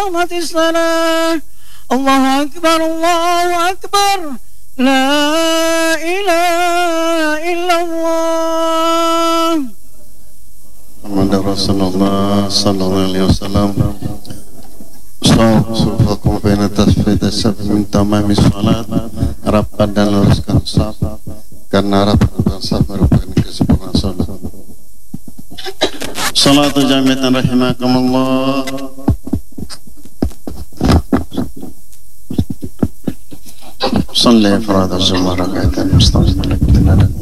قامت الصلاة الله أكبر الله أكبر لا إله إلا الله محمد رسول الله صلى الله عليه وسلم صفوفكم بين tasfid as-saf min tamami salat. Rapat dan luruskan saf karena rapat dan saf merupakan kesempurnaan salat. Salatu jamiatan rahimakumullah. صلي فرادى الزمر ركعتين مستقبلا